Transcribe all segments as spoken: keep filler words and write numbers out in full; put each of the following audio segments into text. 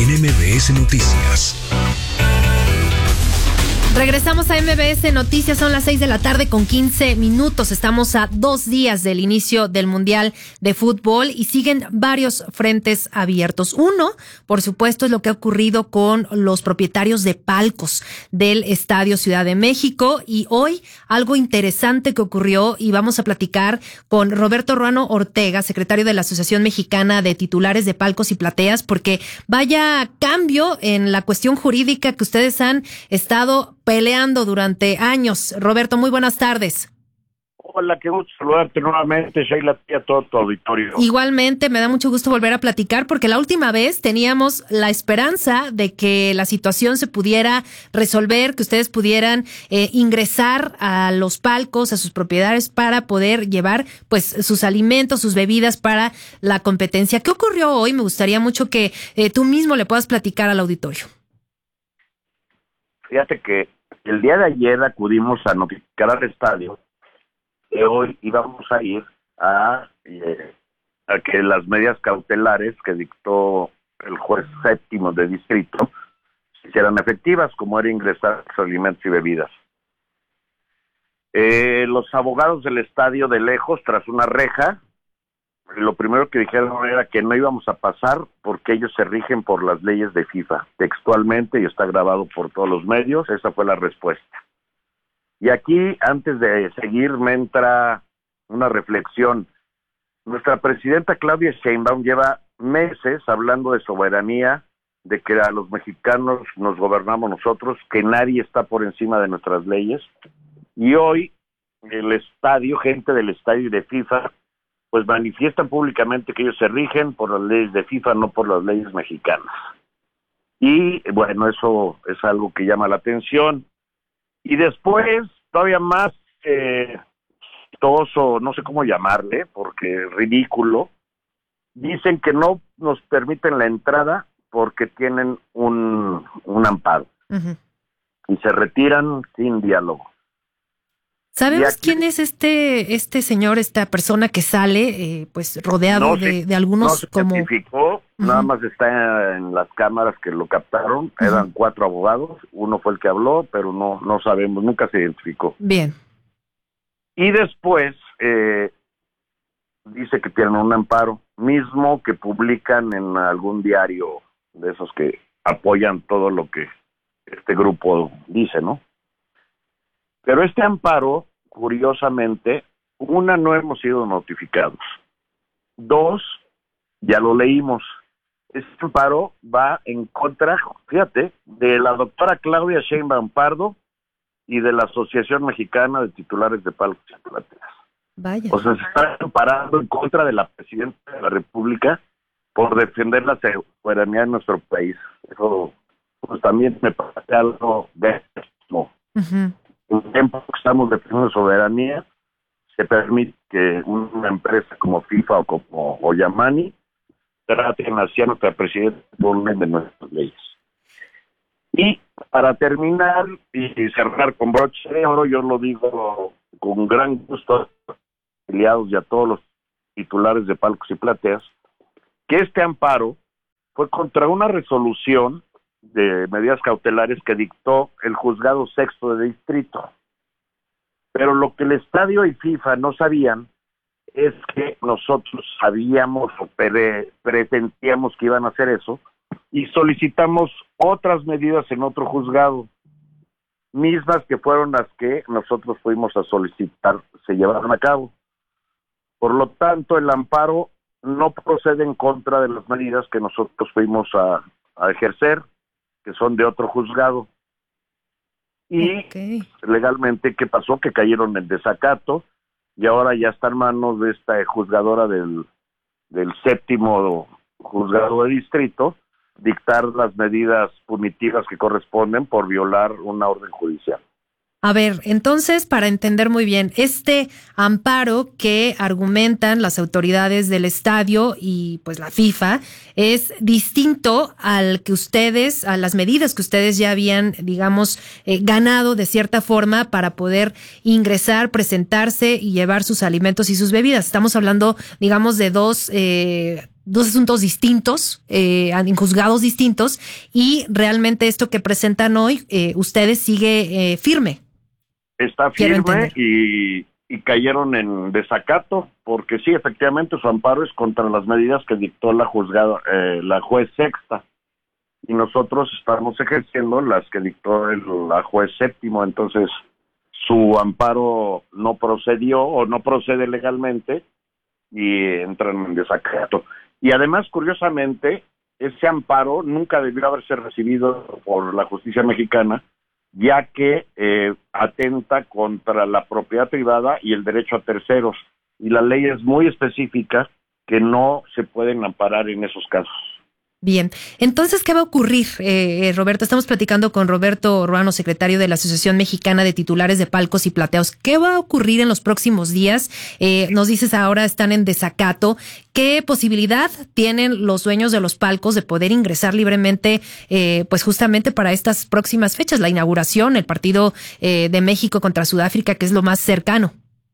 en M B S Noticias. Regresamos a M B S Noticias, son las seis de la tarde con quince minutos. Estamos a dos días del inicio del Mundial de Fútbol y siguen varios frentes abiertos. Uno, por supuesto, es lo que ha ocurrido con los propietarios de palcos del Estadio Ciudad de México. Y hoy, algo interesante que ocurrió, y vamos a platicar con Roberto Ruano Ortega, secretario de la Asociación Mexicana de Titulares de Palcos y Plateas, porque vaya cambio en la cuestión jurídica que ustedes han estado peleando durante años. Roberto, muy buenas tardes. Hola, qué gusto saludarte nuevamente, Sheila, y a todo tu auditorio. Igualmente, me da mucho gusto volver a platicar porque la última vez teníamos la esperanza de que la situación se pudiera resolver, que ustedes pudieran eh, ingresar a los palcos, a sus propiedades para poder llevar pues sus alimentos, sus bebidas para la competencia. ¿Qué ocurrió hoy? Me gustaría mucho que eh, tú mismo le puedas platicar al auditorio. Fíjate que el día de ayer acudimos a notificar al estadio que hoy íbamos a ir a, eh, a que las medidas cautelares que dictó el juez séptimo de distrito se hicieran efectivas, como era ingresar los alimentos y bebidas. Eh, los abogados del estadio de lejos, tras una reja, lo primero que dijeron era que no íbamos a pasar porque ellos se rigen por las leyes de FIFA, textualmente, y está grabado por todos los medios. Esa fue la respuesta. Y aquí, antes de seguir, me entra una reflexión. Nuestra presidenta Claudia Sheinbaum lleva meses hablando de soberanía, de que a los mexicanos nos gobernamos nosotros, que nadie está por encima de nuestras leyes. Y hoy, el estadio, gente del estadio y de FIFA, pues manifiestan públicamente que ellos se rigen por las leyes de FIFA, no por las leyes mexicanas. Y bueno, eso es algo que llama la atención. Y después, todavía más eh, chistoso, no sé cómo llamarle, porque es ridículo, dicen que no nos permiten la entrada porque tienen un, un amparo. Uh-huh. Y se retiran sin diálogo. ¿Sabemos aquí, quién es este este señor, esta persona que sale, eh, pues rodeado no se, de, de algunos no se como... certificó, uh-huh. Nada más está en las cámaras que lo captaron, uh-huh. Eran cuatro abogados, uno fue el que habló, pero no no sabemos, nunca se identificó. Bien. Y después eh, dice que tienen un amparo, mismo que publican en algún diario de esos que apoyan todo lo que este grupo dice, ¿no? Pero este amparo, curiosamente, una, no hemos sido notificados. Dos, ya lo leímos. Este amparo va en contra, fíjate, de la doctora Claudia Sheinbaum Pardo y de la Asociación Mexicana de Titulares de Palcos y Plateas. Vaya. O sea, se está amparando en contra de la Presidenta de la República por defender la soberanía de nuestro país. Eso pues, también me parece algo de no. Uh-huh. En el tiempo que estamos defendiendo soberanía, se permite que una empresa como FIFA o como Oyamani traten hacia nuestra presidenta por de nuestras leyes. Y para terminar y cerrar con broche de oro, yo lo digo con gran gusto a los afiliados y a todos los titulares de palcos y plateas, que este amparo fue contra una resolución de medidas cautelares que dictó el juzgado sexto de distrito. Pero lo que el estadio y FIFA no sabían es que nosotros sabíamos o pre- presentíamos que iban a hacer eso y solicitamos otras medidas en otro juzgado, mismas que fueron las que nosotros fuimos a solicitar se llevaron a cabo. Por lo tanto, el amparo no procede en contra de las medidas que nosotros fuimos a, a ejercer, que son de otro juzgado. Y okay. Legalmente, ¿qué pasó? Que cayeron en desacato y ahora ya está en manos de esta juzgadora del, del séptimo juzgado de distrito dictar las medidas punitivas que corresponden por violar una orden judicial. A ver, entonces, para entender muy bien, este amparo que argumentan las autoridades del estadio y pues la FIFA es distinto al que ustedes, a las medidas que ustedes ya habían, digamos, eh, ganado de cierta forma para poder ingresar, presentarse y llevar sus alimentos y sus bebidas. Estamos hablando, digamos, de dos, eh, dos asuntos distintos, eh, en juzgados distintos, y realmente esto que presentan hoy, eh, ustedes sigue eh, firme. Está firme y, y cayeron en desacato, porque sí, efectivamente su amparo es contra las medidas que dictó la juzgada, eh, la juez sexta, y nosotros estamos ejerciendo las que dictó el, la juez séptimo. Entonces su amparo no procedió o no procede legalmente y entran en desacato. Y además, curiosamente, ese amparo nunca debió haberse recibido por la justicia mexicana, ya que eh, atenta contra la propiedad privada y el derecho a terceros, y la ley es muy específica que no se pueden amparar en esos casos. Bien, entonces, ¿qué va a ocurrir, eh, Roberto? Estamos platicando con Roberto Ruano, secretario de la Asociación Mexicana de Titulares de Palcos y Plateados. ¿Qué va a ocurrir en los próximos días? Eh, nos dices ahora están en desacato. ¿Qué posibilidad tienen los dueños de los palcos de poder ingresar libremente, eh, pues justamente para estas próximas fechas? La inauguración, el partido eh, de México contra Sudáfrica, que es lo más cercano.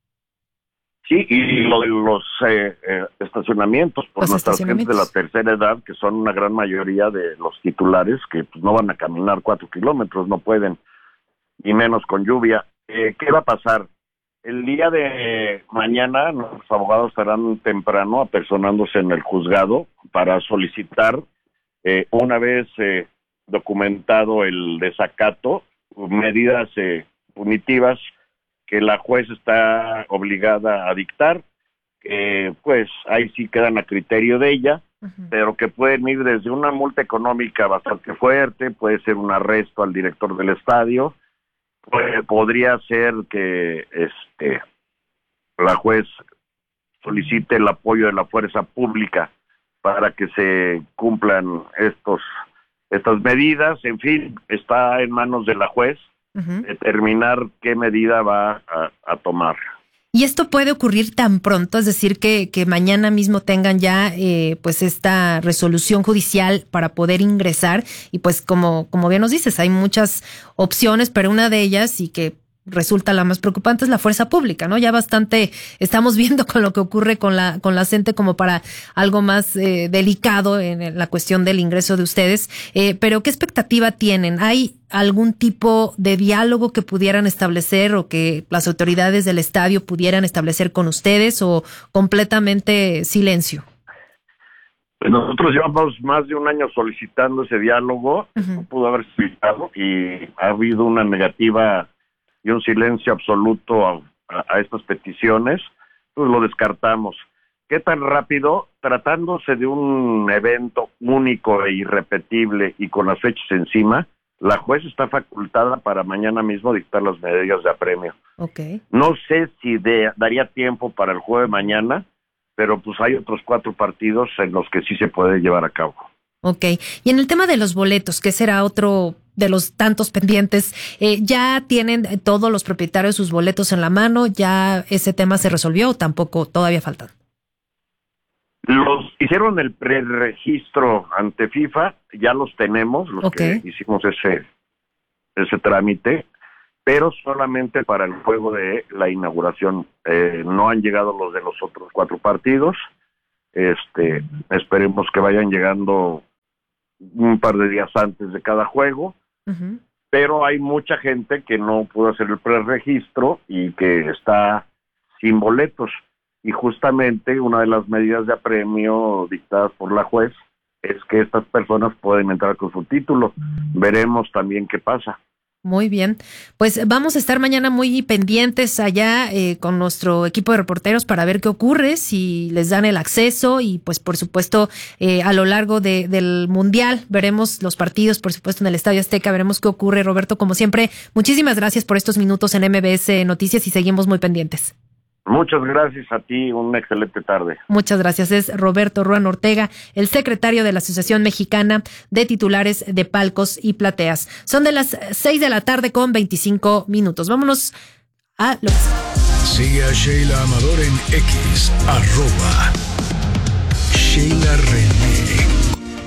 Sí, y lo de los eh, eh, estacionamientos por nuestra gente de la tercera edad, que son una gran mayoría de los titulares, que pues, no van a caminar cuatro kilómetros, no pueden, y menos con lluvia. Eh, ¿Qué va a pasar? El día de mañana nuestros abogados estarán temprano apersonándose en el juzgado para solicitar, eh, una vez eh, documentado el desacato, medidas eh, punitivas que la juez está obligada a dictar, eh, pues ahí sí quedan a criterio de ella, uh-huh. pero que pueden ir desde una multa económica bastante fuerte, puede ser un arresto al director del estadio, puede, podría ser que este la juez solicite el apoyo de la fuerza pública para que se cumplan estos estas medidas. En fin, está en manos de la juez Uh-huh. determinar qué medida va a, a tomar. ¿Y esto puede ocurrir tan pronto? Es decir, que, que mañana mismo tengan ya eh, pues esta resolución judicial para poder ingresar. Y pues como, como bien nos dices, hay muchas opciones, pero una de ellas, y que resulta la más preocupante, es la fuerza pública, ¿no? Ya bastante estamos viendo con lo que ocurre con la con la gente como para algo más eh, delicado en la cuestión del ingreso de ustedes. Eh, pero ¿qué expectativa tienen? ¿Hay algún tipo de diálogo que pudieran establecer o que las autoridades del estadio pudieran establecer con ustedes, o completamente silencio? Pues nosotros llevamos más de un año solicitando ese diálogo, uh-huh. no pudo haberse evitado, y ha habido una negativa y un silencio absoluto a, a, a estas peticiones, pues lo descartamos. ¿Qué tan rápido? Tratándose de un evento único e irrepetible y con las fechas encima, la juez está facultada para mañana mismo dictar las medidas de apremio. Okay. No sé si de, daría tiempo para el jueves de mañana, pero pues hay otros cuatro partidos en los que sí se puede llevar a cabo. Ok. Y en el tema de los boletos, que será otro de los tantos pendientes, eh, ¿ya tienen todos los propietarios sus boletos en la mano? ¿Ya ese tema se resolvió o tampoco todavía faltan? Los hicieron el preregistro ante FIFA, ya los tenemos, los okay. que hicimos ese ese trámite, pero solamente para el juego de la inauguración. Eh, no han llegado los de los otros cuatro partidos. Este, esperemos que vayan llegando un par de días antes de cada juego. Uh-huh. Pero hay mucha gente que no pudo hacer el preregistro y que está sin boletos. Y justamente una de las medidas de apremio dictadas por la juez es que estas personas pueden entrar con su título. Veremos también qué pasa. Muy bien, pues vamos a estar mañana muy pendientes allá eh, con nuestro equipo de reporteros para ver qué ocurre, si les dan el acceso, y pues por supuesto eh, a lo largo de, del Mundial veremos los partidos, por supuesto en el Estadio Azteca, veremos qué ocurre. Roberto, como siempre, muchísimas gracias por estos minutos en M B S Noticias y seguimos muy pendientes. Muchas gracias a ti, una excelente tarde. Muchas gracias. Es Roberto Ruano Ortega, el secretario de la Asociación Mexicana de Titulares de Palcos y Plateas. Son de las seis de la tarde con veinticinco minutos. Vámonos a lo que... Sigue a Sheila Amador en X, arroba Sheila René.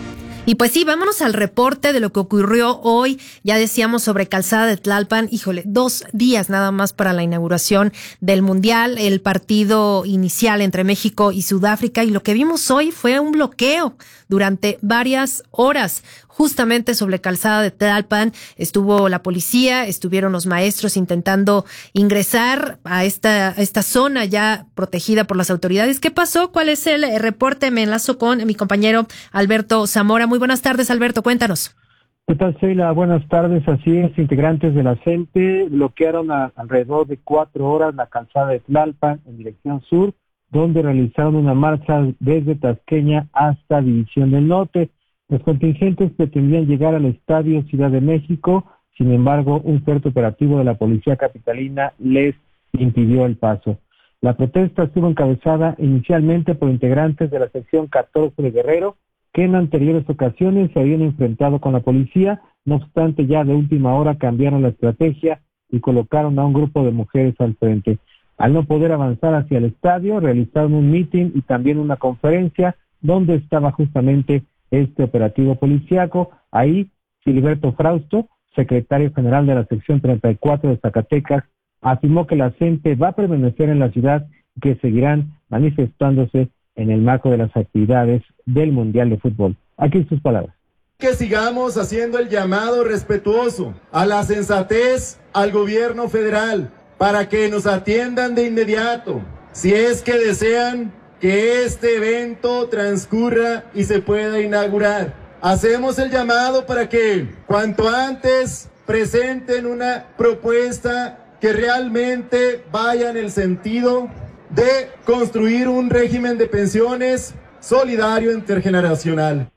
Y pues sí, vámonos al reporte de lo que ocurrió hoy. Ya decíamos sobre Calzada de Tlalpan. Híjole, dos días nada más para la inauguración del Mundial, el partido inicial entre México y Sudáfrica. Y lo que vimos hoy fue un bloqueo durante varias horas. Justamente sobre Calzada de Tlalpan estuvo la policía, estuvieron los maestros intentando ingresar a esta, a esta zona ya protegida por las autoridades. ¿Qué pasó? ¿Cuál es el reporte? Me enlazo con mi compañero Alberto Zamora. Muy buenas tardes, Alberto, cuéntanos. ¿Qué tal, Sheila? Buenas tardes. Así es, integrantes de la C E N T E bloquearon a, alrededor de cuatro horas la Calzada de Tlalpan en dirección sur, donde realizaron una marcha desde Tasqueña hasta División del Norte. Los contingentes pretendían llegar al Estadio Ciudad de México, sin embargo, un fuerte operativo de la Policía Capitalina les impidió el paso. La protesta estuvo encabezada inicialmente por integrantes de la sección catorce de Guerrero, que en anteriores ocasiones se habían enfrentado con la policía. No obstante, ya de última hora cambiaron la estrategia y colocaron a un grupo de mujeres al frente. Al no poder avanzar hacia el estadio, realizaron un mitin y también una conferencia donde estaba justamente este operativo policíaco. Ahí, Filiberto Frausto, secretario general de la sección treinta y cuatro de Zacatecas, afirmó que la C E N T E va a permanecer en la ciudad y que seguirán manifestándose en el marco de las actividades del Mundial de Fútbol. Aquí sus palabras. Que sigamos haciendo el llamado respetuoso a la sensatez al gobierno federal para que nos atiendan de inmediato, si es que desean que este evento transcurra y se pueda inaugurar. Hacemos el llamado para que cuanto antes presenten una propuesta que realmente vaya en el sentido de construir un régimen de pensiones solidario intergeneracional.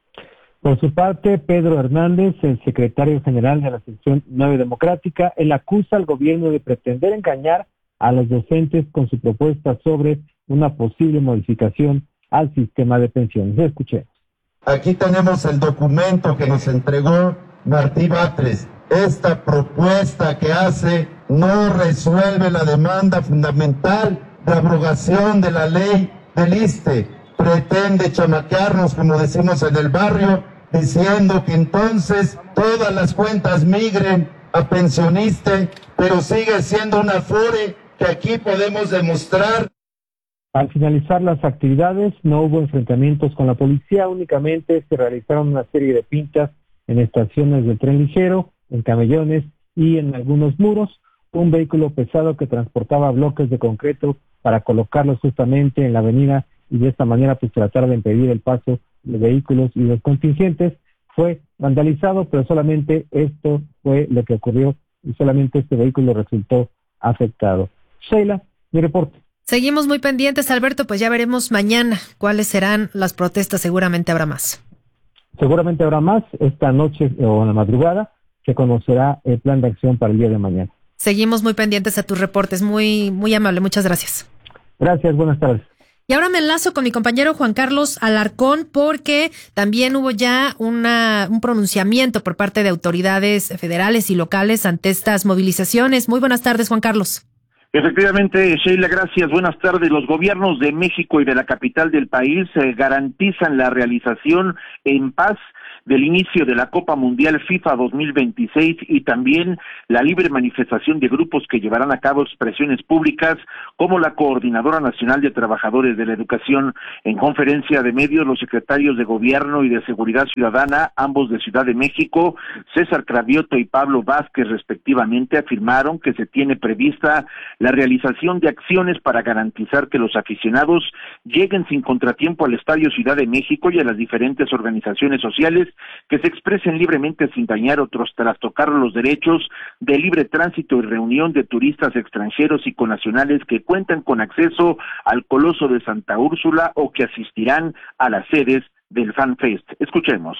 Por su parte, Pedro Hernández, el secretario general de la sección nueve Democrática, él acusa al gobierno de pretender engañar a los docentes con su propuesta sobre una posible modificación al sistema de pensiones. Escuchemos. Aquí tenemos el documento que nos entregó Martí Batres. Esta propuesta que hace no resuelve la demanda fundamental de abrogación de la ley del I S S S T E. Pretende chamaquearnos, como decimos en el barrio, diciendo que entonces todas las cuentas migren a pensioniste, pero sigue siendo una FORE que aquí podemos demostrar. Al finalizar las actividades, no hubo enfrentamientos con la policía, únicamente se realizaron una serie de pintas en estaciones del tren ligero, en camellones y en algunos muros. Un vehículo pesado que transportaba bloques de concreto para colocarlos justamente en la avenida y de esta manera pues tratar de impedir el paso de vehículos y los contingentes fue vandalizado, pero solamente esto fue lo que ocurrió y solamente este vehículo resultó afectado. Sheila, mi reporte. Seguimos muy pendientes, Alberto, pues ya veremos mañana cuáles serán las protestas, seguramente habrá más. Seguramente habrá más, esta noche o en la madrugada se conocerá el plan de acción para el día de mañana. Seguimos muy pendientes a tus reportes, muy, muy amable, muchas gracias. Gracias, buenas tardes. Y ahora me enlazo con mi compañero Juan Carlos Alarcón porque también hubo ya una, un pronunciamiento por parte de autoridades federales y locales ante estas movilizaciones. Muy buenas tardes, Juan Carlos. Efectivamente, Sheila, gracias. Buenas tardes. Los gobiernos de México y de la capital del país eh, garantizan la realización en paz del inicio de la Copa Mundial FIFA dos mil veintiséis y también la libre manifestación de grupos que llevarán a cabo expresiones públicas como la Coordinadora Nacional de Trabajadores de la Educación. En conferencia de medios, los secretarios de Gobierno y de Seguridad Ciudadana, ambos de Ciudad de México, César Cravioto y Pablo Vázquez respectivamente, afirmaron que se tiene prevista la realización de acciones para garantizar que los aficionados lleguen sin contratiempo al Estadio Ciudad de México y a las diferentes organizaciones sociales que se expresen libremente sin dañar otros tras tocar los derechos de libre tránsito y reunión de turistas extranjeros y connacionales que cuentan con acceso al Coloso de Santa Úrsula o que asistirán a las sedes del FanFest. Escuchemos.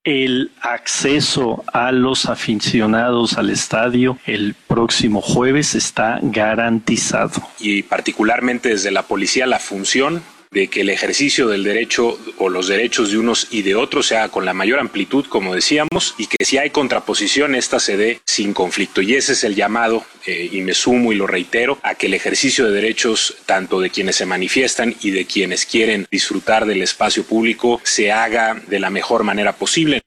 El acceso a los aficionados al estadio el próximo jueves está garantizado. Y particularmente desde la policía, la función de que el ejercicio del derecho o los derechos de unos y de otros sea con la mayor amplitud, como decíamos, y que si hay contraposición, esta se dé sin conflicto. Y ese es el llamado, eh, y me sumo y lo reitero, a que el ejercicio de derechos, tanto de quienes se manifiestan y de quienes quieren disfrutar del espacio público, se haga de la mejor manera posible.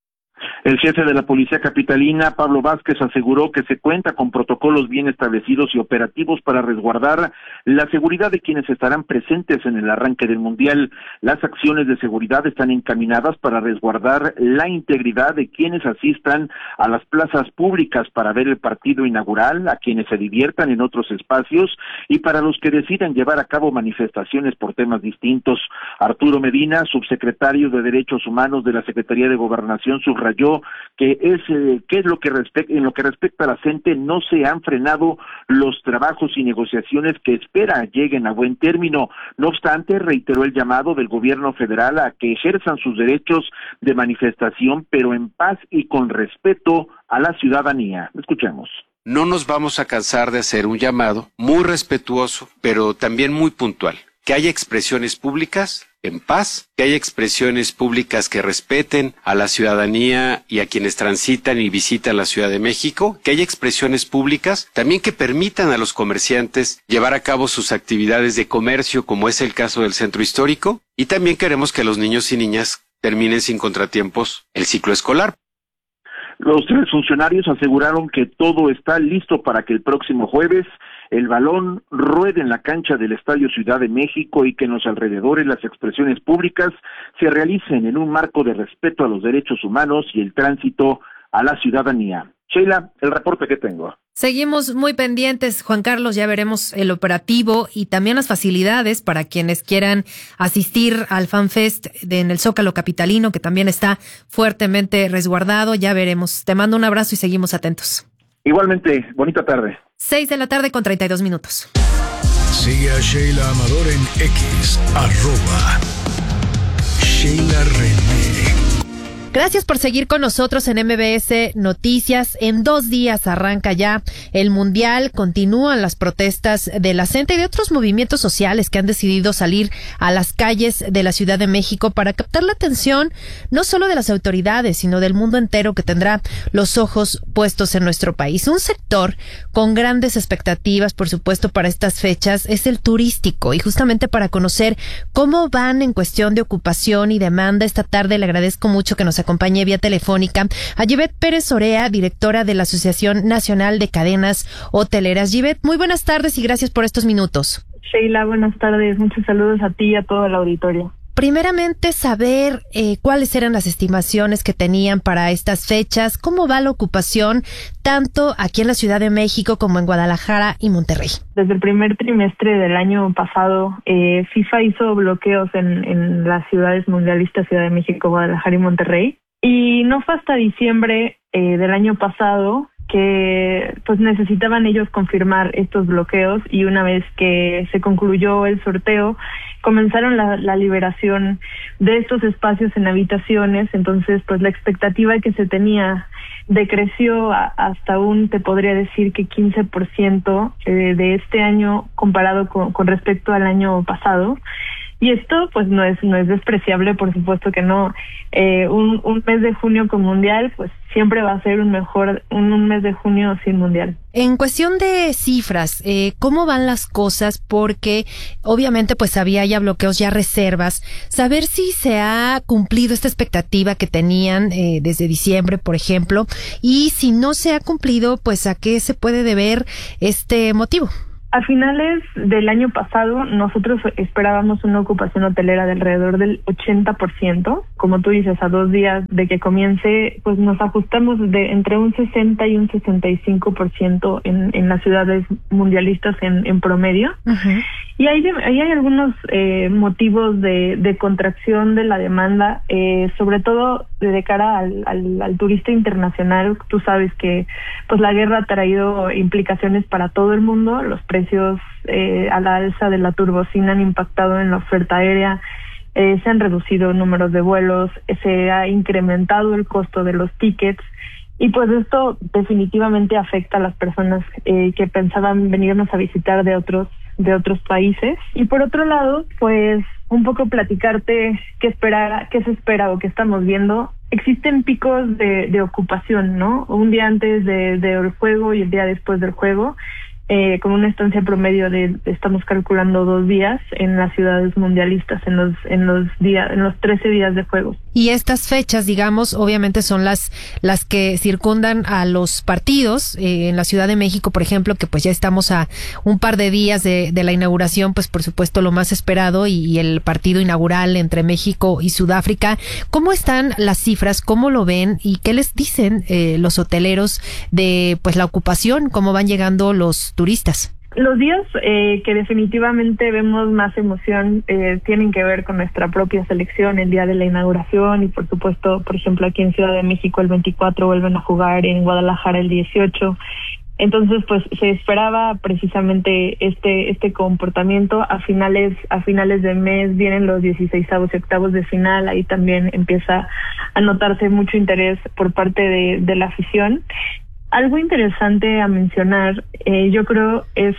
El jefe de la Policía Capitalina, Pablo Vázquez, aseguró que se cuenta con protocolos bien establecidos y operativos para resguardar la seguridad de quienes estarán presentes en el arranque del Mundial. Las acciones de seguridad están encaminadas para resguardar la integridad de quienes asistan a las plazas públicas para ver el partido inaugural, a quienes se diviertan en otros espacios y para los que decidan llevar a cabo manifestaciones por temas distintos. Arturo Medina, subsecretario de Derechos Humanos de la Secretaría de Gobernación, subrayó que es eh, que es lo que respecta en lo que respecta a la gente, no se han frenado los trabajos y negociaciones que espera lleguen a buen término. No obstante, reiteró el llamado del gobierno federal a que ejerzan sus derechos de manifestación, pero en paz y con respeto a la ciudadanía. Escuchemos. No nos vamos a cansar de hacer un llamado muy respetuoso, pero también muy puntual. Que haya expresiones públicas en paz, que haya expresiones públicas que respeten a la ciudadanía y a quienes transitan y visitan la Ciudad de México, que haya expresiones públicas también que permitan a los comerciantes llevar a cabo sus actividades de comercio, como es el caso del Centro Histórico, y también queremos que los niños y niñas terminen sin contratiempos el ciclo escolar. Los tres funcionarios aseguraron que todo está listo para que el próximo jueves el balón ruede en la cancha del Estadio Ciudad de México y que en los alrededores las expresiones públicas se realicen en un marco de respeto a los derechos humanos y el tránsito a la ciudadanía. Sheila, el reporte que tengo. Seguimos muy pendientes, Juan Carlos, ya veremos el operativo y también las facilidades para quienes quieran asistir al FanFest de, en el Zócalo Capitalino, que también está fuertemente resguardado. Ya veremos. Te mando un abrazo y seguimos atentos. Igualmente, bonita tarde. Seis de la tarde con treinta y dos minutos. Sigue a Sheila Amador en X, arroba Sheila René. Gracias por seguir con nosotros en M B S Noticias. En dos días arranca ya el Mundial. Continúan las protestas de la gente y de otros movimientos sociales que han decidido salir a las calles de la Ciudad de México para captar la atención no solo de las autoridades, sino del mundo entero que tendrá los ojos puestos en nuestro país. Un sector con grandes expectativas, por supuesto, para estas fechas es el turístico. Y justamente para conocer cómo van en cuestión de ocupación y demanda, esta tarde le agradezco mucho que nos acompañe vía telefónica a Yvette Pérez Orea, directora de la Asociación Nacional de Cadenas Hoteleras. Yvette, muy buenas tardes y gracias por estos minutos. Sheila, buenas tardes. Muchos saludos a ti y a todo el auditorio. Primeramente, saber eh, cuáles eran las estimaciones que tenían para estas fechas, cómo va la ocupación tanto aquí en la Ciudad de México como en Guadalajara y Monterrey. Desde el primer trimestre del año pasado, eh, FIFA hizo bloqueos en, en las ciudades mundialistas, Ciudad de México, Guadalajara y Monterrey, y no fue hasta diciembre eh, del año pasado que pues necesitaban ellos confirmar estos bloqueos, y una vez que se concluyó el sorteo, comenzaron la, la liberación de estos espacios en habitaciones. Entonces pues la expectativa que se tenía decreció a, hasta un, te podría decir que quince por ciento eh, de este año comparado con, con respecto al año pasado. Y esto pues no es no es despreciable, por supuesto que no. Eh, un, un mes de junio con mundial pues siempre va a ser un mejor un, un mes de junio sin mundial. En cuestión de cifras, eh, ¿cómo van las cosas? Porque obviamente pues había ya bloqueos, ya reservas. Saber si se ha cumplido esta expectativa que tenían eh, desde diciembre, por ejemplo, y si no se ha cumplido, pues a qué se puede deber este motivo. A finales del año pasado, nosotros esperábamos una ocupación hotelera de alrededor del ochenta por ciento. Como tú dices, a dos días de que comience, pues nos ajustamos de entre un sesenta y un sesenta y cinco por ciento en, en las ciudades mundialistas en, en promedio. Uh-huh. Y ahí, ahí hay algunos eh, motivos de, de contracción de la demanda, eh, sobre todo de cara al, al, al turista internacional. Tú sabes que pues la guerra ha traído implicaciones para todo el mundo. Los precios eh, a la alza de la turbocina han impactado en la oferta aérea, eh, se han reducido números de vuelos, se ha incrementado el costo de los tickets, y pues esto definitivamente afecta a las personas eh, que pensaban venirnos a visitar de otros de otros países. Y por otro lado, pues un poco platicarte qué esperar, qué se espera o qué estamos viendo. Existen picos de, de ocupación, ¿no? Un día antes de, del juego y el día después del juego, eh, con una estancia promedio de, estamos calculando dos días en las ciudades mundialistas, en los en los días, en los trece días de juego. Y estas fechas, digamos, obviamente son las las que circundan a los partidos. Eh, en la Ciudad de México, por ejemplo, que pues ya estamos a un par de días de, de la inauguración, pues por supuesto lo más esperado y, y el partido inaugural entre México y Sudáfrica. ¿Cómo están las cifras? ¿Cómo lo ven? ¿Y qué les dicen eh, los hoteleros de pues la ocupación? ¿Cómo van llegando los turistas? Los días eh, que definitivamente vemos más emoción eh, tienen que ver con nuestra propia selección, el día de la inauguración y por supuesto, por ejemplo, aquí en Ciudad de México el veinticuatro vuelven a jugar, en Guadalajara el dieciocho. Entonces, pues se esperaba precisamente este este comportamiento. A finales a finales de mes vienen los dieciseisavos y octavos de final, ahí también empieza a notarse mucho interés por parte de, de la afición. Algo interesante a mencionar, eh, yo creo, es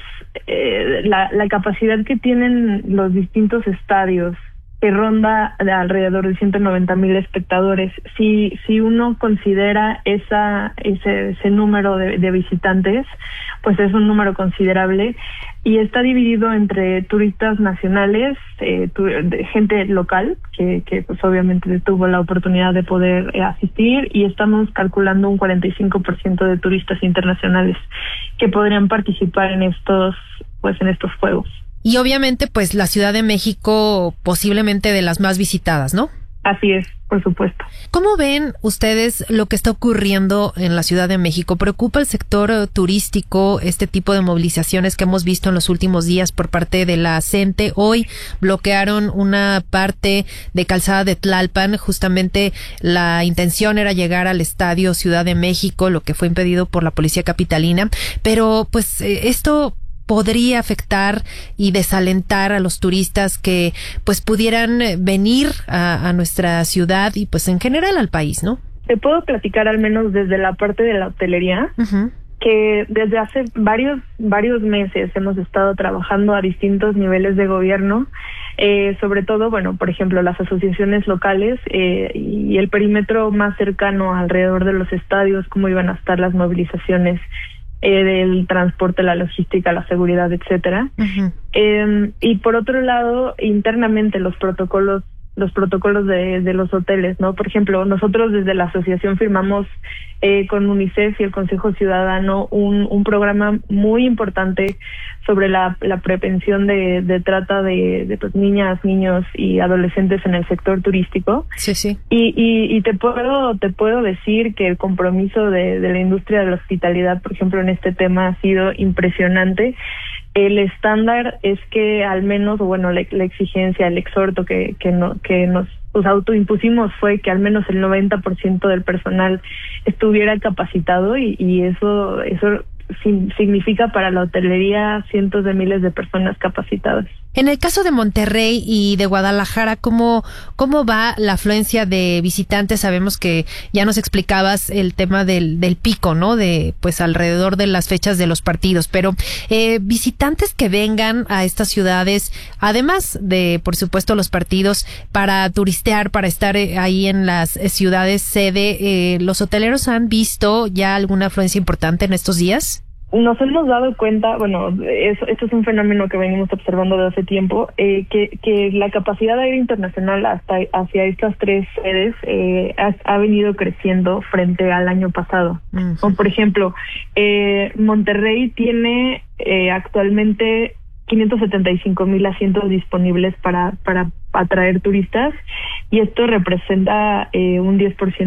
eh, la, la capacidad que tienen los distintos estadios, que ronda de alrededor de ciento noventa mil espectadores. Si si uno considera esa ese, ese número de, de visitantes, pues es un número considerable y está dividido entre turistas nacionales, eh, tu, de gente local que que pues obviamente tuvo la oportunidad de poder eh, asistir, y estamos calculando un cuarenta y cinco por ciento de turistas internacionales que podrían participar en estos pues en estos juegos. Y obviamente, pues, la Ciudad de México posiblemente de las más visitadas, ¿no? Así es, por supuesto. ¿Cómo ven ustedes lo que está ocurriendo en la Ciudad de México? ¿Preocupa el sector turístico este tipo de movilizaciones que hemos visto en los últimos días por parte de la CENTE? Hoy bloquearon una parte de Calzada de Tlalpan. Justamente la intención era llegar al Estadio Ciudad de México, lo que fue impedido por la policía capitalina. Pero, pues, eh, esto podría afectar y desalentar a los turistas que pues pudieran venir a, a nuestra ciudad y pues en general al país, ¿no? Te puedo platicar al menos desde la parte de la hotelería, uh-huh. que desde hace varios varios meses hemos estado trabajando a distintos niveles de gobierno, eh, sobre todo, bueno, por ejemplo, las asociaciones locales eh, y el perímetro más cercano alrededor de los estadios, cómo iban a estar las movilizaciones Eh, del transporte, la logística, la seguridad, etcétera. Uh-huh. Eh, y por otro lado, internamente los protocolos, los protocolos de, de los hoteles, ¿no? Por ejemplo, nosotros desde la asociación firmamos eh, con UNICEF y el Consejo Ciudadano un, un programa muy importante sobre la, la prevención de, de trata de, de pues, niñas, niños y adolescentes en el sector turístico. Sí, sí. Y, y, y te puedo te puedo decir que el compromiso de, de la industria de la hospitalidad, por ejemplo, en este tema ha sido impresionante. El estándar es que al menos, o bueno, la, la exigencia, el exhorto que que, no, que nos pues, autoimpusimos fue que al menos el noventa por ciento del personal estuviera capacitado y, y eso eso significa para la hotelería cientos de miles de personas capacitadas. En el caso de Monterrey y de Guadalajara, ¿cómo, cómo va la afluencia de visitantes? Sabemos que ya nos explicabas el tema del, del pico, ¿no? De, pues, alrededor de las fechas de los partidos, pero, eh, visitantes que vengan a estas ciudades, además de, por supuesto, los partidos, para turistear, para estar eh, ahí en las eh, ciudades sede, eh, ¿los hoteleros han visto ya alguna afluencia importante en estos días? Nos hemos dado cuenta, bueno, eso, esto es un fenómeno que venimos observando desde hace tiempo, eh, que, que la capacidad aérea internacional hasta hacia estas tres sedes eh, ha, ha venido creciendo frente al año pasado. Uh-huh. Como por ejemplo, eh, Monterrey tiene eh, actualmente quinientos setenta y cinco mil asientos disponibles para para atraer turistas, y esto representa eh, un diez por ciento